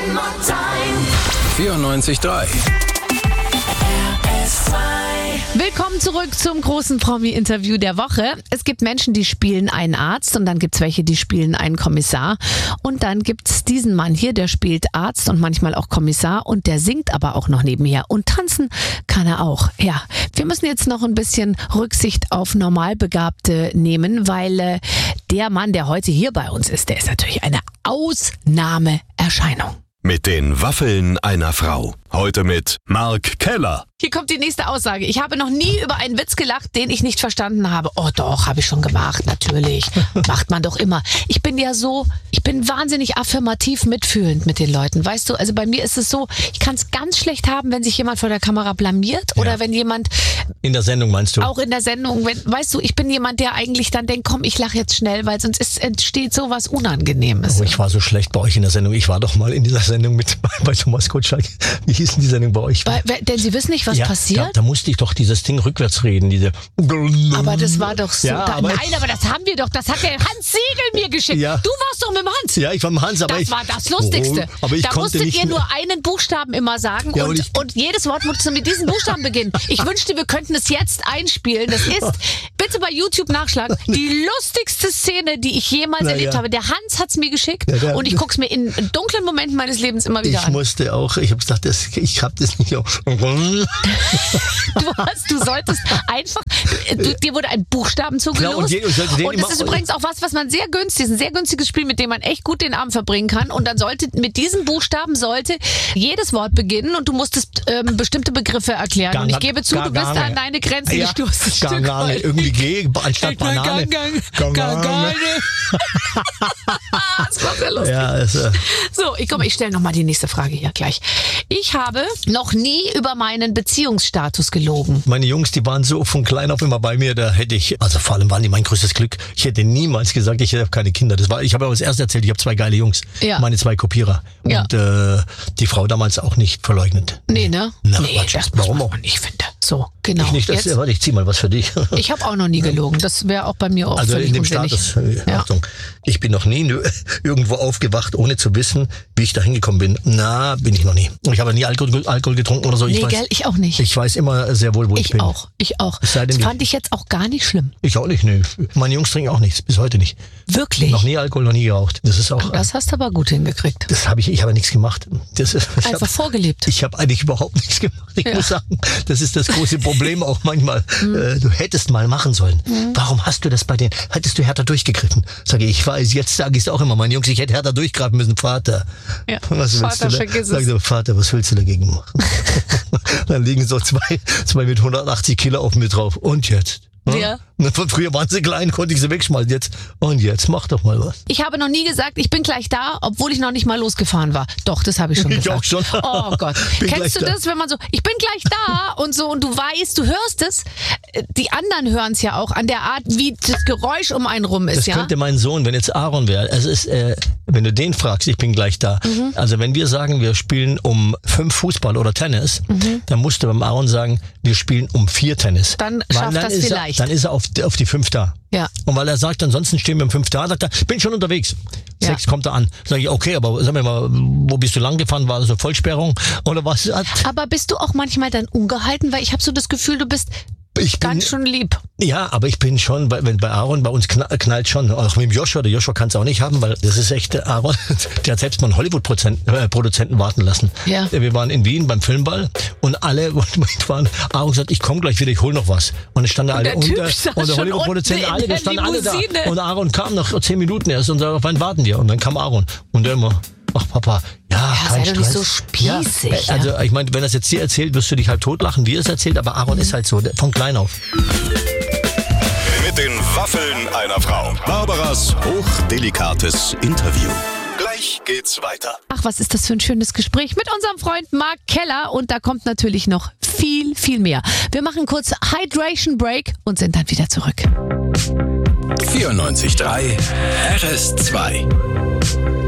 94.3. Willkommen zurück zum großen Promi-Interview der Woche. Es gibt Menschen, die spielen einen Arzt und dann gibt es welche, die spielen einen Kommissar. Und dann gibt es diesen Mann hier, der spielt Arzt und manchmal auch Kommissar und der singt aber auch noch nebenher. Und tanzen kann er auch. Ja, wir müssen jetzt noch ein bisschen Rücksicht auf Normalbegabte nehmen, weil der Mann, der heute hier bei uns ist, der ist natürlich eine Ausnahmeerscheinung. Mit den Waffeln einer Frau. Heute mit Mark Keller. Hier kommt die nächste Aussage. Ich habe noch nie über einen Witz gelacht, den ich nicht verstanden habe. Oh doch, habe ich schon gemacht, natürlich. Macht man doch immer. Ich bin wahnsinnig affirmativ mitfühlend mit den Leuten. Weißt du, also bei mir ist es so, ich kann es ganz schlecht haben, wenn sich jemand vor der Kamera blamiert oder wenn jemand... In der Sendung meinst du? Auch in der Sendung. Weißt du, ich bin jemand, der eigentlich dann denkt, komm, ich lache jetzt schnell, weil sonst entsteht sowas Unangenehmes. Oh, ich war so schlecht bei euch in der Sendung. Ich war doch mal in dieser Sendung mit bei Thomas Gottschalk. Wie hieß denn die Sendung bei euch? Denn Sie wissen nicht, was passiert? Da musste ich doch dieses Ding rückwärts reden. Aber das war doch so... Ja, nein, aber das haben wir doch. Das hat der Hans Siegel mir geschickt. Ja. Du warst doch mit dem Hans. Ja, ich war mit dem Hans. Aber das war das Lustigste. Aber da musstet ihr nur einen Buchstaben immer sagen und jedes Wort musste mit diesem Buchstaben beginnen. Ich wünschte, wir könnten es jetzt einspielen. Das ist, bitte bei YouTube nachschlagen, die lustigste Szene, die ich jemals erlebt habe. Der Hans hat es mir geschickt und ich gucke es mir in dunklen Momenten meines Lebens immer wieder an. Ich musste auch, ich habe gesagt, ich habe das nicht auf. Du solltest einfach, dir wurde ein Buchstaben zugelost. Und das ist übrigens auch was man sehr günstig, ein sehr günstiges Spiel, mit dem man echt gut den Abend verbringen kann. Und dann mit diesen Buchstaben jedes Wort beginnen und du musstest bestimmte Begriffe erklären. Und ich gebe zu, du bist an deine Grenzen gestoßen. Gangane, irgendwie G anstatt Banane. Gangane. Das war sehr lustig. Ja, so, ich stelle nochmal die nächste Frage hier gleich. Ich habe noch nie über meinen Beziehungsstatus gelogen. Meine Jungs, die waren so von klein auf immer bei mir, da hätte ich, also vor allem waren die mein größtes Glück. Ich hätte niemals gesagt, ich hätte keine Kinder. Ich habe aber das erste erzählt, ich habe 2 geile Jungs, meine 2 Kopierer. Ja. Und die Frau damals auch nicht verleugnet. Nee, ne? Nee, das warum auch? Ich finde. So, genau. Warte, ich zieh mal was für dich. Ich habe auch noch nie gelogen. Das wäre auch bei mir auch also in dem Status. Achtung, ich bin noch nie irgendwo aufgewacht, ohne zu wissen, wie ich da hingekommen bin. Na, bin ich noch nie. Ich habe nie Alkohol getrunken oder so. Nee, ich auch nicht. Ich weiß immer sehr wohl, wo ich bin. Ich auch. Das fand ich jetzt auch gar nicht schlimm. Ich auch nicht, ne. Meine Jungs trinken auch nichts, bis heute nicht. Wirklich? Noch nie Alkohol, noch nie geraucht. Das ist auch. Das hast du aber gut hingekriegt. Ich habe nichts gemacht. Einfach vorgelebt. Ich habe eigentlich überhaupt nichts gemacht. Ich muss sagen, das ist das große Problem auch manchmal. Du hättest mal machen sollen. Warum hast du das bei denen? Hättest du härter durchgegriffen? Sage ich weiß, jetzt sage ich es auch immer, meine Jungs, ich hätte härter durchgreifen müssen, Vater. Ja, was Vater, vergiss es. Sag du, Vater, was willst du dagegen machen? Dann liegen so zwei mit 180 Kilo auf mir drauf. Und jetzt? Ja. Von früher waren sie klein, konnte ich sie wegschmeißen. Jetzt mach doch mal was. Ich habe noch nie gesagt, ich bin gleich da, obwohl ich noch nicht mal losgefahren war. Doch, das habe ich schon gesagt. Ich auch schon. Oh Gott. Kennst du das, wenn man so, ich bin gleich da und so und du weißt, du hörst es. Die anderen hören es ja auch an der Art, wie das Geräusch um einen rum ist. Das könnte mein Sohn, wenn jetzt Aaron wäre. Es ist, wenn du den fragst, ich bin gleich da. Also wenn wir sagen, wir spielen um 5 Fußball oder Tennis, dann musst du beim Aaron sagen, wir spielen um 4 Tennis. Dann schafft das vielleicht. Dann ist er auf die 5 da. Ja. Und weil er sagt, ansonsten stehen wir um 5 da, sagt er, bin schon unterwegs. 6 kommt er an. Sag ich, okay, aber sag mir mal, wo bist du lang gefahren? War das eine Vollsperrung oder was? Aber bist du auch manchmal dann ungehalten? Weil ich habe so das Gefühl, du bist ganz schön lieb. Ja, aber ich bin schon, wenn bei Aaron, bei uns knallt schon, auch mit dem Joshua, der Joshua kann es auch nicht haben, weil das ist echt, Aaron, der hat selbst mal einen Hollywood-Produzenten warten lassen. Ja. Wir waren in Wien beim Filmball und alle waren, Aaron sagt, ich komme gleich wieder, ich hol noch was. Und es standen alle und der Hollywood-Produzent, wir standen alle da. Und Aaron kam nach 10 Minuten erst und sagte, auf wann warten wir? Und dann kam Aaron und der immer, ach Papa, sei doch nicht so spießig. Ja, also ich meine, wenn das jetzt dir erzählt, wirst du dich halt totlachen, wie er es erzählt, aber Aaron ist halt so, von klein auf. Mit den Waffeln einer Frau. Barbaras hochdelikates Interview. Gleich geht's weiter. Ach, was ist das für ein schönes Gespräch mit unserem Freund Mark Keller und da kommt natürlich noch viel, viel mehr. Wir machen kurz Hydration Break und sind dann wieder zurück. 94.3 RS2